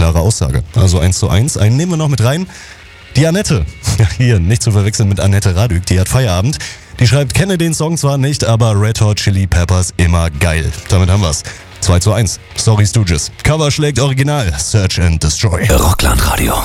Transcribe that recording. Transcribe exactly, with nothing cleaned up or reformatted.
klare Aussage. Also eins zu eins. Einen nehmen wir noch mit rein. Die Annette, hier nicht zu verwechseln mit Annette Radück, die hat Feierabend. Die schreibt, kenne den Song zwar nicht, aber Red Hot Chili Peppers immer geil. Damit haben wir's. zwei zu eins. Sorry Stooges. Cover schlägt Original. Search and Destroy. Rockland Radio.